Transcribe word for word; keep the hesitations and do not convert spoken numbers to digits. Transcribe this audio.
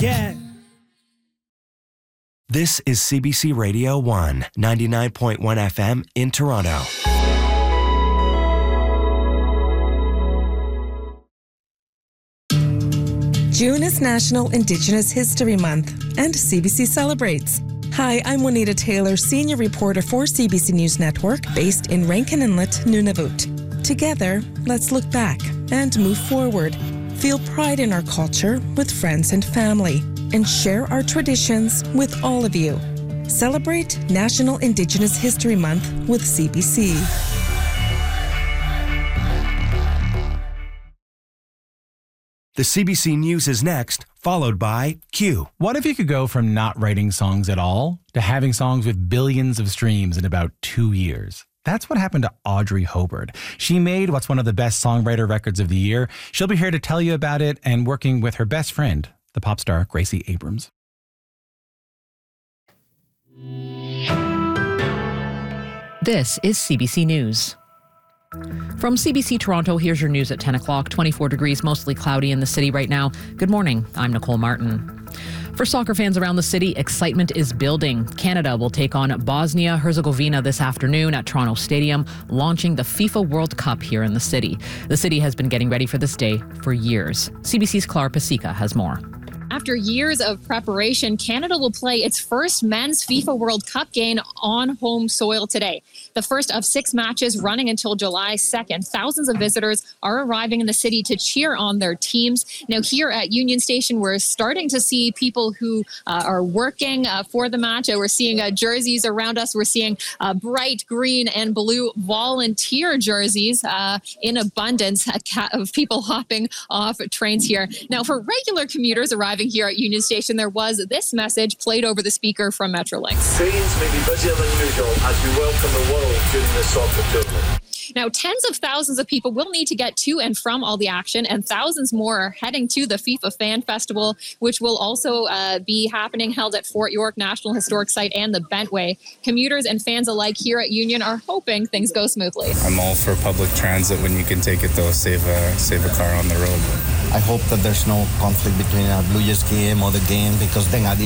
get. This is C B C Radio one, ninety-nine point one F M in Toronto. June is National Indigenous History Month, and C B C celebrates. Hi, I'm Juanita Taylor, senior reporter for C B C News Network, based in Rankin Inlet, Nunavut. Together, let's look back and move forward. Feel pride in our culture with friends and family, and share our traditions with all of you. Celebrate National Indigenous History Month with C B C. The C B C News is next, followed by Q. What if you could go from not writing songs at all to having songs with billions of streams in about two years? That's what happened to Audrey Hobart. She made what's one of the best songwriter records of the year. She'll be here to tell you about it and working with her best friend, the pop star Gracie Abrams. This is C B C News. From C B C Toronto, here's your news at ten o'clock. twenty-four degrees, mostly cloudy in the city right now. Good morning. I'm Nicole Martin. For soccer fans around the city, excitement is building. Canada will take on Bosnia-Herzegovina this afternoon at Toronto Stadium, launching the FIFA World Cup here in the city. The city has been getting ready for this day for years. C B C's Clara Pasica has more. After years of preparation, Canada will play its first men's FIFA World Cup game on home soil today. The first of six matches running until July second. Thousands of visitors are arriving in the city to cheer on their teams. Now, here at Union Station, we're starting to see people who uh, are working uh, for the match. Uh, we're seeing uh, jerseys around us. We're seeing uh, bright green and blue volunteer jerseys uh, in abundance of people hopping off trains here. Now, for regular commuters arriving here at Union Station, there was this message played over the speaker from Metrolinx. Trains may be busier than usual as we welcome the world during this soccer tournament. Now, tens of thousands of people will need to get to and from all the action, and thousands more are heading to the FIFA Fan Festival, which will also uh, be happening, held at Fort York National Historic Site and the Bentway. Commuters and fans alike here at Union are hoping things go smoothly. I'm all for public transit when you can take it, though. Save a, save a car on the road. I hope that there's no conflict between a Blue Jays game or the game, because then I